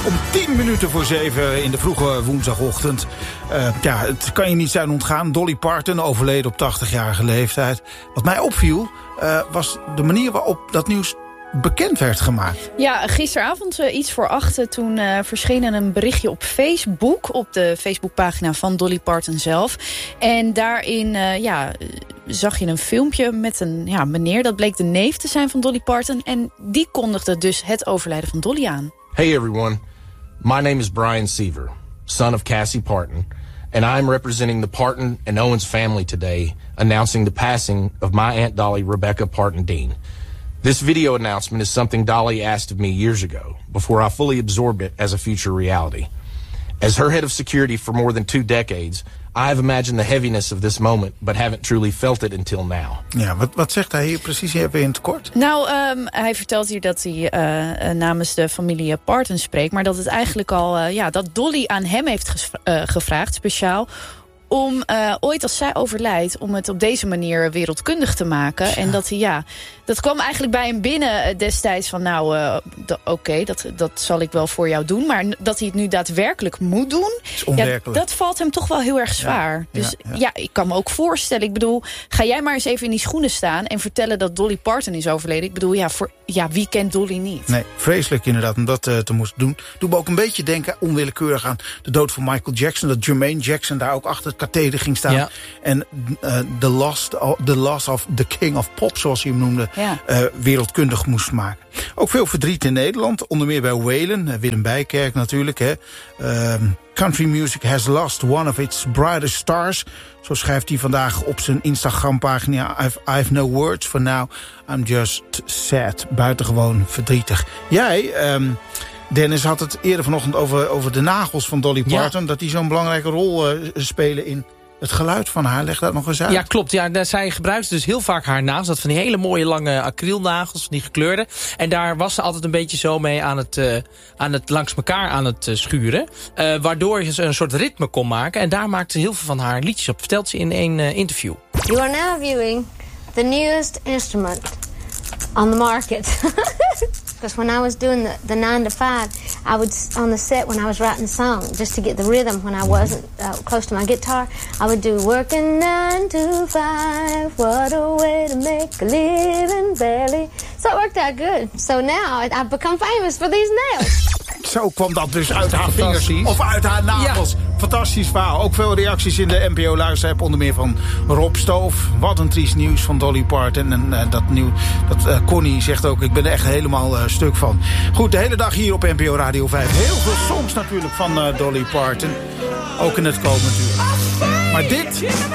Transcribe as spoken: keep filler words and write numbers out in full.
Om tien minuten voor zeven in de vroege woensdagochtend. Uh, ja, het kan je niet zijn ontgaan. Dolly Parton, overleden op tachtigjarige leeftijd. Wat mij opviel, uh, was de manier waarop dat nieuws bekend werd gemaakt. Ja, gisteravond uh, iets voor achten toen uh, verscheen er een berichtje op Facebook, op de Facebookpagina van Dolly Parton zelf. En daarin uh, ja, zag je een filmpje met een ja, meneer, dat bleek de neef te zijn van Dolly Parton. En die kondigde dus het overlijden van Dolly aan. Hey everyone, my name is Brian Seaver, son of Cassie Parton, and I'm representing the Parton and Owens family today, announcing the passing of my Aunt Dolly Rebecca Parton Dean. This video announcement is something Dolly asked of me years ago, before I fully absorbed it as a future reality. As her head of security for more than two decades, I have imagined the heaviness of this moment, but haven't truly felt it until now. Ja, wat, wat zegt hij hier precies even in het kort? Nou, um, hij vertelt hier dat hij uh, namens de familie Parton spreekt, maar dat het eigenlijk al, uh, ja, dat Dolly aan hem heeft ges- uh, gevraagd, speciaal, om uh, ooit als zij overlijdt, om het op deze manier wereldkundig te maken. Ja. En dat hij, ja, dat kwam eigenlijk bij hem binnen destijds van, nou, uh, oké, okay, dat, dat zal ik wel voor jou doen. Maar dat hij het nu daadwerkelijk moet doen, ja, dat valt hem toch wel heel erg zwaar. Ja, dus ja, ja. ja, ik kan me ook voorstellen, ik bedoel, ga jij maar eens even in die schoenen staan en vertellen dat Dolly Parton is overleden. Ik bedoel, ja, voor, ja wie kent Dolly niet? Nee, vreselijk inderdaad om dat uh, te moeten doen. Doe me ook een beetje denken, onwillekeurig aan de dood van Michael Jackson, dat Jermaine Jackson daar ook achter het katheder ging staan. Ja. En uh, the, loss, the loss of the king of pop, zoals hij hem noemde, ja. uh, wereldkundig moest maken. Ook veel verdriet in Nederland, onder meer bij Waylon, uh, Willem Bijkerk natuurlijk. Hè. Uh, country music has lost one of its brightest stars. Zo schrijft hij vandaag op zijn Instagram-pagina. I've, I've no words for now, I'm just sad. Buitengewoon verdrietig. Jij... Um, Dennis had het eerder vanochtend over, over de nagels van Dolly Parton. Ja. Dat die zo'n belangrijke rol uh, spelen in het geluid van haar. Leg dat nog eens uit. Ja, klopt. Ja, zij gebruikte dus heel vaak haar nagels. Dat van die hele mooie lange acrylnagels, die gekleurde. En daar was ze altijd een beetje zo mee aan het, uh, aan het langs elkaar aan het uh, schuren. Uh, waardoor ze een soort ritme kon maken. En daar maakte ze heel veel van haar liedjes op. Vertelt ze in een uh, interview. You are now viewing the newest instrument on the market. Because when I was doing the, the nine to five, I would, on the set when I was writing the song, just to get the rhythm when I wasn't uh, close to my guitar, I would do working nine to five, what a way to make a living, barely. So it worked out good. So now I've become famous for these nails. Zo kwam dat dus uit haar vingers of uit haar nagels. Ja. Fantastisch verhaal. Ook veel reacties in de N P O-luisterapp. Onder meer van Rob Stoof. Wat een triest nieuws van Dolly Parton. En uh, dat, nieuw, dat uh, Connie zegt ook, ik ben er echt helemaal uh, stuk van. Goed, de hele dag hier op N P O Radio vijf. Heel veel songs natuurlijk van uh, Dolly Parton. Ook in het komend uur. Maar dit...